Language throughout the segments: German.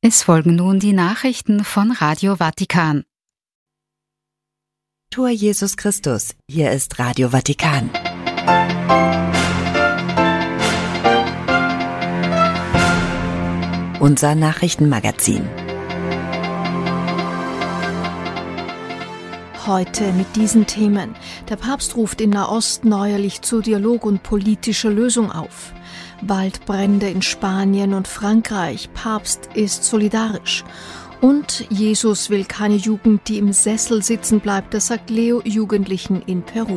Es folgen nun die Nachrichten von Radio Vatikan. Tor Jesus Christus, hier ist Radio Vatikan. Unser Nachrichtenmagazin. Heute mit diesen Themen. Der Papst ruft in Nahost neuerlich zu Dialog und politischer Lösung auf. Waldbrände in Spanien und Frankreich. Papst ist solidarisch. Und Jesus will keine Jugend, die im Sessel sitzen bleibt, das sagt Leo Jugendlichen in Peru.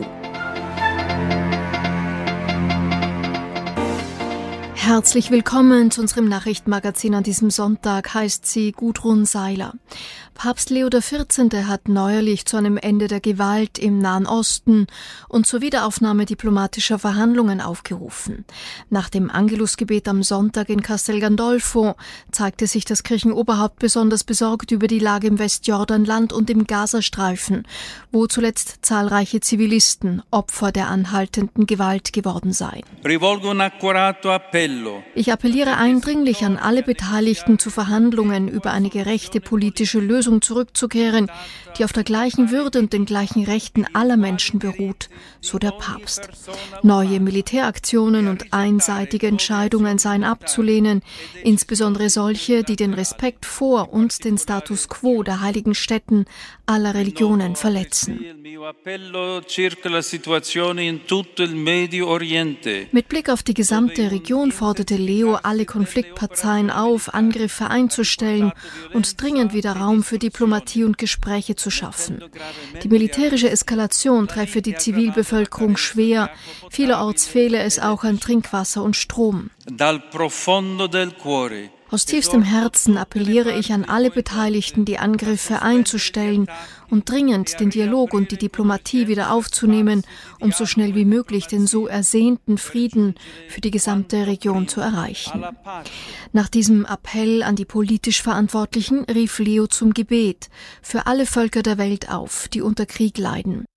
Herzlich willkommen zu unserem Nachrichtenmagazin an diesem Sonntag, heißt sie Gudrun Seiler. Papst Leo XIV. Hat neuerlich zu einem Ende der Gewalt im Nahen Osten und zur Wiederaufnahme diplomatischer Verhandlungen aufgerufen. Nach dem Angelusgebet am Sonntag in Castel Gandolfo zeigte sich das Kirchenoberhaupt besonders besorgt über die Lage im Westjordanland und im Gazastreifen, wo zuletzt zahlreiche Zivilisten Opfer der anhaltenden Gewalt geworden seien. Ich appelliere eindringlich an alle Beteiligten, zu Verhandlungen über eine gerechte politische Lösung zurückzukehren, die auf der gleichen Würde und den gleichen Rechten aller Menschen beruht, so der Papst. Neue Militäraktionen und einseitige Entscheidungen seien abzulehnen, insbesondere solche, die den Respekt vor und den Status quo der heiligen Stätten aller Religionen verletzen. Mit Blick auf die gesamte Region forderte Leo alle Konfliktparteien auf, Angriffe einzustellen und dringend wieder Raum für Diplomatie und Gespräche zu schaffen. Die militärische Eskalation treffe die Zivilbevölkerung schwer. Vielerorts fehle es auch an Trinkwasser und Strom. Aus tiefstem Herzen appelliere ich an alle Beteiligten, die Angriffe einzustellen und dringend den Dialog und die Diplomatie wieder aufzunehmen, um so schnell wie möglich den so ersehnten Frieden für die gesamte Region zu erreichen. Nach diesem Appell an die politisch Verantwortlichen rief Leo zum Gebet für alle Völker der Welt auf, die unter Krieg leiden.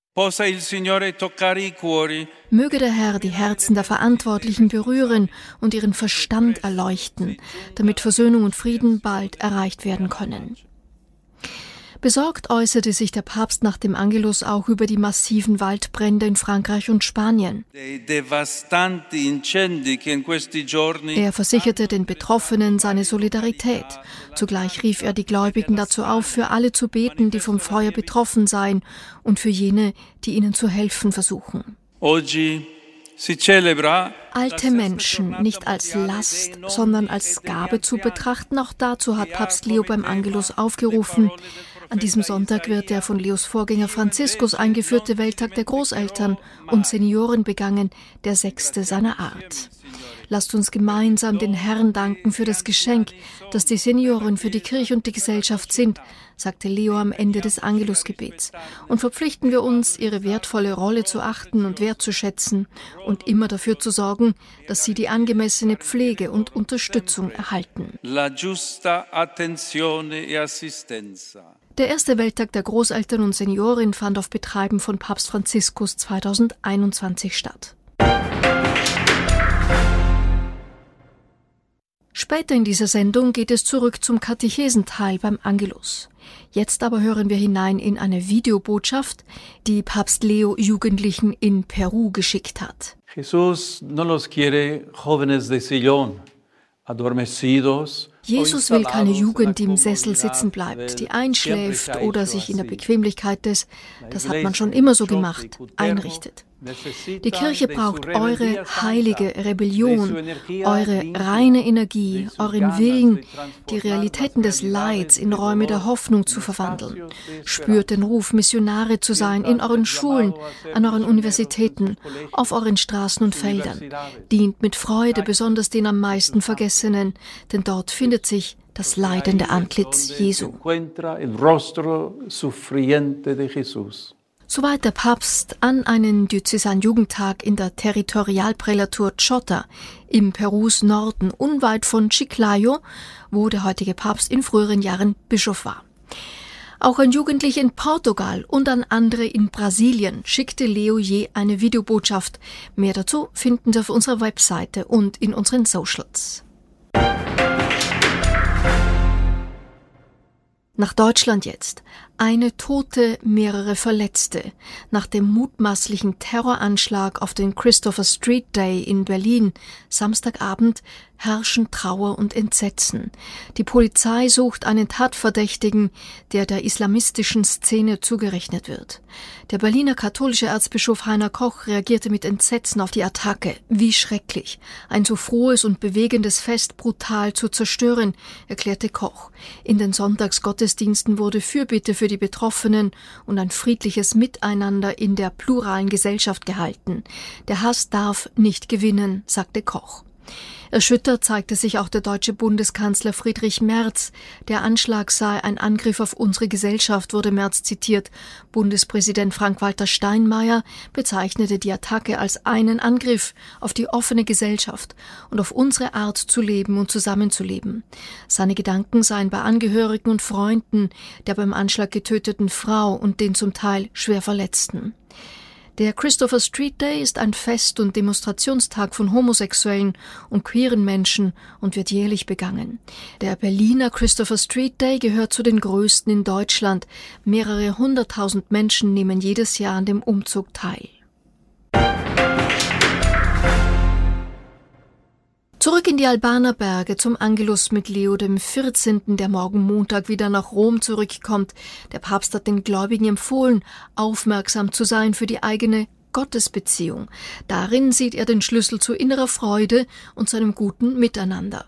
Möge der Herr die Herzen der Verantwortlichen berühren und ihren Verstand erleuchten, damit Versöhnung und Frieden bald erreicht werden können. Besorgt äußerte sich der Papst nach dem Angelus auch über die massiven Waldbrände in Frankreich und Spanien. Er versicherte den Betroffenen seine Solidarität. Zugleich rief er die Gläubigen dazu auf, für alle zu beten, die vom Feuer betroffen seien, und für jene, die ihnen zu helfen versuchen. Alte Menschen nicht als Last, sondern als Gabe zu betrachten, auch dazu hat Papst Leo beim Angelus aufgerufen. An diesem Sonntag wird der von Leos Vorgänger Franziskus eingeführte Welttag der Großeltern und Senioren begangen, der 6. seiner Art. Lasst uns gemeinsam den Herrn danken für das Geschenk, das die Senioren für die Kirche und die Gesellschaft sind, sagte Leo am Ende des Angelusgebets. Und verpflichten wir uns, ihre wertvolle Rolle zu achten und wertzuschätzen und immer dafür zu sorgen, dass sie die angemessene Pflege und Unterstützung erhalten. Der erste Welttag der Großeltern und Senioren fand auf Betreiben von Papst Franziskus 2021 statt. Später in dieser Sendung geht es zurück zum Katechesenteil beim Angelus. Jetzt aber hören wir hinein in eine Videobotschaft, die Papst Leo Jugendlichen in Peru geschickt hat. Jesus no los quiere jóvenes de sillón, adormecidos. Jesus will keine Jugend, die im Sessel sitzen bleibt, die einschläft oder sich in der Bequemlichkeit das hat man schon immer so gemacht, einrichtet. Die Kirche braucht eure heilige Rebellion, eure reine Energie, euren Willen, die Realitäten des Leids in Räume der Hoffnung zu verwandeln. Spürt den Ruf, Missionare zu sein, in euren Schulen, an euren Universitäten, auf euren Straßen und Feldern. Dient mit Freude besonders den am meisten Vergessenen, denn dort findet sich das leidende Antlitz Jesu. Soweit der Papst an einen diözesanen Jugendtag in der Territorialprälatur Chota im Perus Norden, unweit von Chiclayo, wo der heutige Papst in früheren Jahren Bischof war. Auch an Jugendliche in Portugal und an andere in Brasilien schickte Leo je eine Videobotschaft. Mehr dazu finden Sie auf unserer Webseite und in unseren Socials. Nach Deutschland jetzt. Eine Tote, mehrere Verletzte. Nach dem mutmaßlichen Terroranschlag auf den Christopher Street Day in Berlin, Samstagabend, herrschen Trauer und Entsetzen. Die Polizei sucht einen Tatverdächtigen, der islamistischen Szene zugerechnet wird. Der Berliner katholische Erzbischof Heiner Koch reagierte mit Entsetzen auf die Attacke. Wie schrecklich. Ein so frohes und bewegendes Fest brutal zu zerstören, erklärte Koch. In den Sonntagsgottesdiensten wurde Fürbitte für die Betroffenen und ein friedliches Miteinander in der pluralen Gesellschaft gehalten. Der Hass darf nicht gewinnen, sagte Koch. Erschüttert zeigte sich auch der deutsche Bundeskanzler Friedrich Merz. Der Anschlag sei ein Angriff auf unsere Gesellschaft, wurde Merz zitiert. Bundespräsident Frank-Walter Steinmeier bezeichnete die Attacke als einen Angriff auf die offene Gesellschaft und auf unsere Art zu leben und zusammenzuleben. Seine Gedanken seien bei Angehörigen und Freunden der beim Anschlag getöteten Frau und den zum Teil schwer Verletzten. Der Christopher Street Day ist ein Fest- und Demonstrationstag von homosexuellen und queeren Menschen und wird jährlich begangen. Der Berliner Christopher Street Day gehört zu den größten in Deutschland. Mehrere 100.000 Menschen nehmen jedes Jahr an dem Umzug teil. Zurück in die Albaner Berge zum Angelus mit Leo dem 14., der morgen Montag wieder nach Rom zurückkommt. Der Papst hat den Gläubigen empfohlen, aufmerksam zu sein für die eigene Gottesbeziehung. Darin sieht er den Schlüssel zu innerer Freude und zu einem guten Miteinander.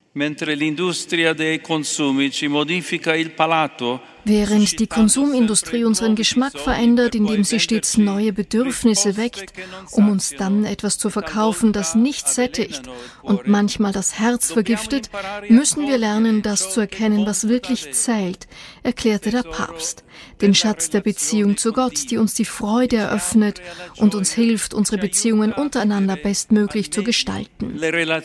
Während die Konsumindustrie unseren Geschmack verändert, indem sie stets neue Bedürfnisse weckt, um uns dann etwas zu verkaufen, das nicht sättigt und manchmal das Herz vergiftet, müssen wir lernen, das zu erkennen, was wirklich zählt, erklärte der Papst. Den Schatz der Beziehung zu Gott, die uns die Freude eröffnet und uns hilft, unsere Beziehungen untereinander bestmöglich zu gestalten.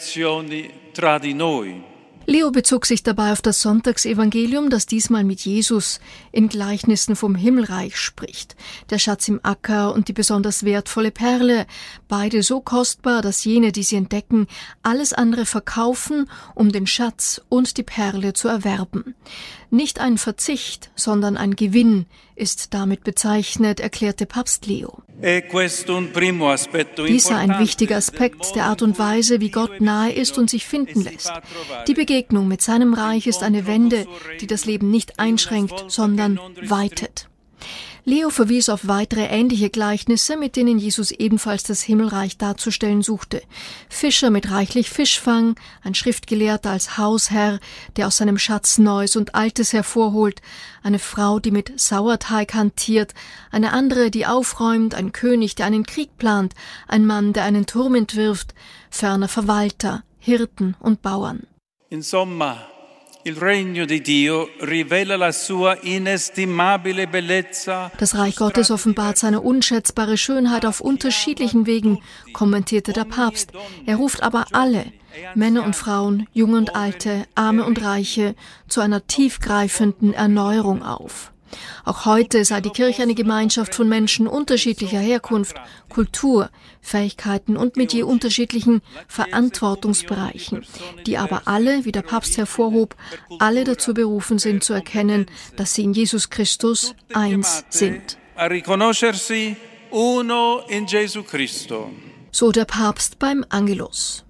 Leo bezog sich dabei auf das Sonntagsevangelium, das diesmal mit Jesus in Gleichnissen vom Himmelreich spricht. Der Schatz im Acker und die besonders wertvolle Perle, beide so kostbar, dass jene, die sie entdecken, alles andere verkaufen, um den Schatz und die Perle zu erwerben. Nicht ein Verzicht, sondern ein Gewinn ist damit bezeichnet, erklärte Papst Leo. Dies sei ein wichtiger Aspekt der Art und Weise, wie Gott nahe ist und sich finden lässt. Die Begegnung mit seinem Reich ist eine Wende, die das Leben nicht einschränkt, sondern weitet. Leo verwies auf weitere ähnliche Gleichnisse, mit denen Jesus ebenfalls das Himmelreich darzustellen suchte. Fischer mit reichlich Fischfang, ein Schriftgelehrter als Hausherr, der aus seinem Schatz Neues und Altes hervorholt, eine Frau, die mit Sauerteig hantiert, eine andere, die aufräumt, ein König, der einen Krieg plant, ein Mann, der einen Turm entwirft, ferner Verwalter, Hirten und Bauern. Insomma, il regno di Dio rivela la sua inestimabile bellezza. Das Reich Gottes offenbart seine unschätzbare Schönheit auf unterschiedlichen Wegen, kommentierte der Papst. Er ruft aber alle, Männer und Frauen, Junge und Alte, Arme und Reiche, zu einer tiefgreifenden Erneuerung auf. Auch heute sei die Kirche eine Gemeinschaft von Menschen unterschiedlicher Herkunft, Kultur, Fähigkeiten und mit je unterschiedlichen Verantwortungsbereichen, die aber alle, wie der Papst hervorhob, alle dazu berufen sind zu erkennen, dass sie in Jesus Christus eins sind. So der Papst beim Angelus.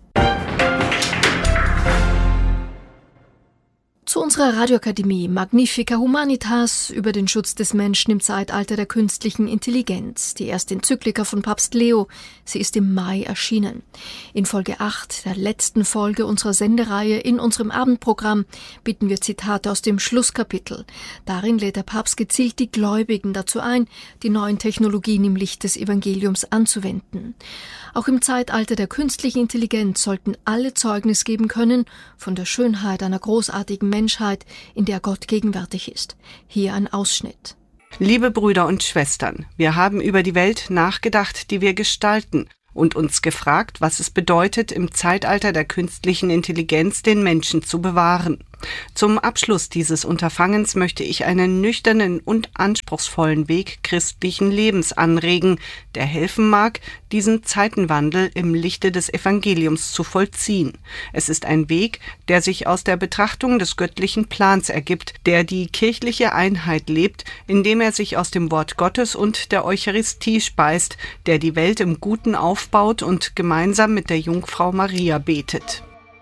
Zu unserer Radioakademie Magnifica Humanitas über den Schutz des Menschen im Zeitalter der künstlichen Intelligenz, die erste Enzyklika von Papst Leo. Sie ist im Mai erschienen. In Folge 8, der letzten Folge unserer Sendereihe in unserem Abendprogramm, bitten wir Zitate aus dem Schlusskapitel. Darin lädt der Papst gezielt die Gläubigen dazu ein, die neuen Technologien im Licht des Evangeliums anzuwenden. Auch im Zeitalter der künstlichen Intelligenz sollten alle Zeugnis geben können von der Schönheit einer großartigen Menschheit, in der Gott gegenwärtig ist. Hier ein Ausschnitt. Liebe Brüder und Schwestern, wir haben über die Welt nachgedacht, die wir gestalten, und uns gefragt, was es bedeutet, im Zeitalter der künstlichen Intelligenz den Menschen zu bewahren. Zum Abschluss dieses Unterfangens möchte ich einen nüchternen und anspruchsvollen Weg christlichen Lebens anregen, der helfen mag, diesen Zeitenwandel im Lichte des Evangeliums zu vollziehen. Es ist ein Weg, der sich aus der Betrachtung des göttlichen Plans ergibt, der die kirchliche Einheit lebt, indem er sich aus dem Wort Gottes und der Eucharistie speist, der die Welt im Guten aufbaut und gemeinsam mit der Jungfrau Maria betet.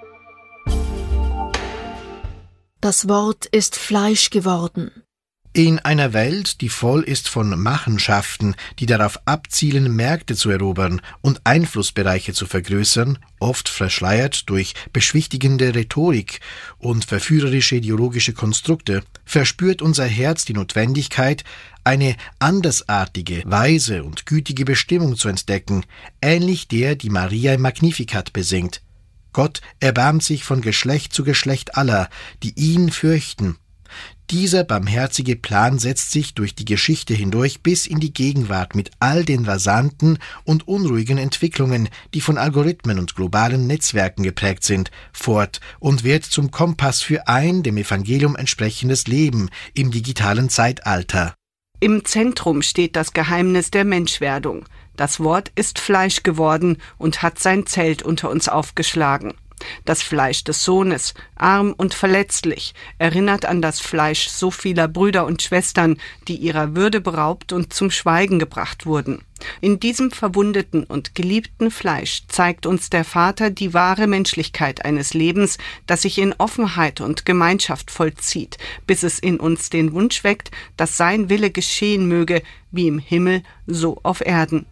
Das Wort ist Fleisch geworden. In einer Welt, die voll ist von Machenschaften, die darauf abzielen, Märkte zu erobern und Einflussbereiche zu vergrößern, oft verschleiert durch beschwichtigende Rhetorik und verführerische ideologische Konstrukte, verspürt unser Herz die Notwendigkeit, eine andersartige, weise und gütige Bestimmung zu entdecken, ähnlich der, die Maria im Magnificat besingt. Gott erbarmt sich von Geschlecht zu Geschlecht aller, die ihn fürchten. Dieser barmherzige Plan setzt sich durch die Geschichte hindurch bis in die Gegenwart mit all den rasanten und unruhigen Entwicklungen, die von Algorithmen und globalen Netzwerken geprägt sind, fort und wird zum Kompass für ein dem Evangelium entsprechendes Leben im digitalen Zeitalter. Im Zentrum steht das Geheimnis der Menschwerdung. Das Wort ist Fleisch geworden und hat sein Zelt unter uns aufgeschlagen. Das Fleisch des Sohnes, arm und verletzlich, erinnert an das Fleisch so vieler Brüder und Schwestern, die ihrer Würde beraubt und zum Schweigen gebracht wurden. In diesem verwundeten und geliebten Fleisch zeigt uns der Vater die wahre Menschlichkeit eines Lebens, das sich in Offenheit und Gemeinschaft vollzieht, bis es in uns den Wunsch weckt, dass sein Wille geschehen möge, wie im Himmel, so auf Erden.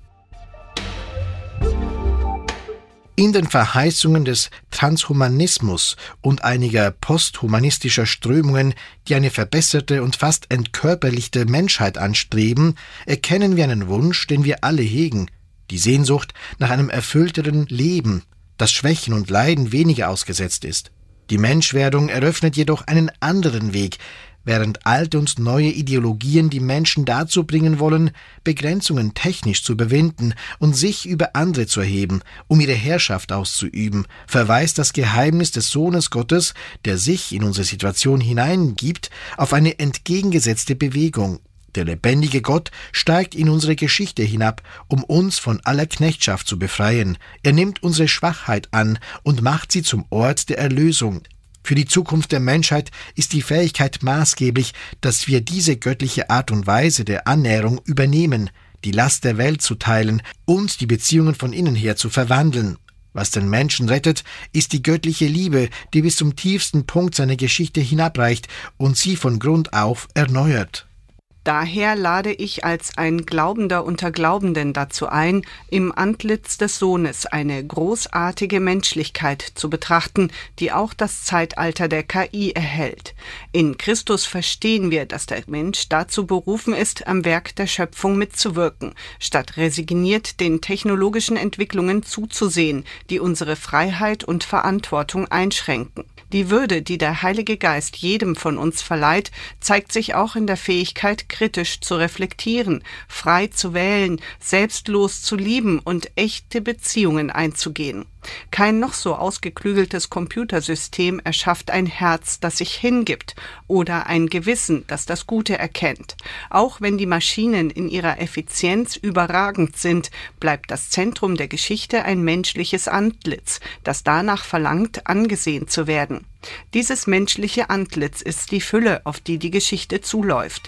In den Verheißungen des Transhumanismus und einiger posthumanistischer Strömungen, die eine verbesserte und fast entkörperlichte Menschheit anstreben, erkennen wir einen Wunsch, den wir alle hegen, die Sehnsucht nach einem erfüllteren Leben, das Schwächen und Leiden weniger ausgesetzt ist. Die Menschwerdung eröffnet jedoch einen anderen Weg, während alte und neue Ideologien die Menschen dazu bringen wollen, Begrenzungen technisch zu überwinden und sich über andere zu erheben, um ihre Herrschaft auszuüben, verweist das Geheimnis des Sohnes Gottes, der sich in unsere Situation hineingibt, auf eine entgegengesetzte Bewegung. Der lebendige Gott steigt in unsere Geschichte hinab, um uns von aller Knechtschaft zu befreien. Er nimmt unsere Schwachheit an und macht sie zum Ort der Erlösung. Für die Zukunft der Menschheit ist die Fähigkeit maßgeblich, dass wir diese göttliche Art und Weise der Annäherung übernehmen, die Last der Welt zu teilen und die Beziehungen von innen her zu verwandeln. Was den Menschen rettet, ist die göttliche Liebe, die bis zum tiefsten Punkt seiner Geschichte hinabreicht und sie von Grund auf erneuert. Daher lade ich als ein Glaubender unter Glaubenden dazu ein, im Antlitz des Sohnes eine großartige Menschlichkeit zu betrachten, die auch das Zeitalter der KI erhält. In Christus verstehen wir, dass der Mensch dazu berufen ist, am Werk der Schöpfung mitzuwirken, statt resigniert den technologischen Entwicklungen zuzusehen, die unsere Freiheit und Verantwortung einschränken. Die Würde, die der Heilige Geist jedem von uns verleiht, zeigt sich auch in der Fähigkeit, kritisch zu reflektieren, frei zu wählen, selbstlos zu lieben und echte Beziehungen einzugehen. Kein noch so ausgeklügeltes Computersystem erschafft ein Herz, das sich hingibt, oder ein Gewissen, das das Gute erkennt. Auch wenn die Maschinen in ihrer Effizienz überragend sind, bleibt das Zentrum der Geschichte ein menschliches Antlitz, das danach verlangt, angesehen zu werden. Dieses menschliche Antlitz ist die Fülle, auf die die Geschichte zuläuft.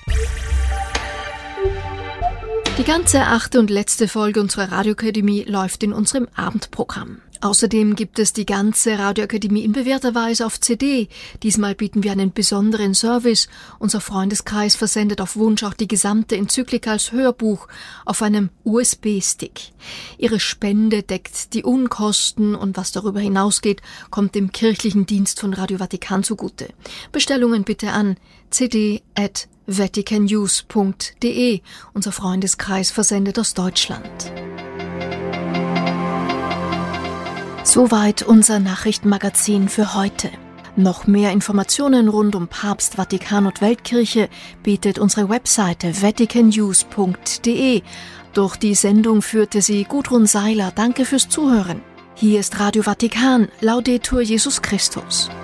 Die ganze 8. und letzte Folge unserer Radioakademie läuft in unserem Abendprogramm. Außerdem gibt es die ganze Radioakademie in bewährter Weise auf CD. Diesmal bieten wir einen besonderen Service. Unser Freundeskreis versendet auf Wunsch auch die gesamte Enzyklika als Hörbuch auf einem USB-Stick. Ihre Spende deckt die Unkosten und was darüber hinausgeht, kommt dem kirchlichen Dienst von Radio Vatikan zugute. Bestellungen bitte an cd@vaticannews.de. Unser Freundeskreis versendet aus Deutschland. Soweit unser Nachrichtenmagazin für heute. Noch mehr Informationen rund um Papst, Vatikan und Weltkirche bietet unsere Webseite vaticannews.de. Durch die Sendung führte sie Gudrun Seiler. Danke fürs Zuhören. Hier ist Radio Vatikan. Laudetur Jesus Christus.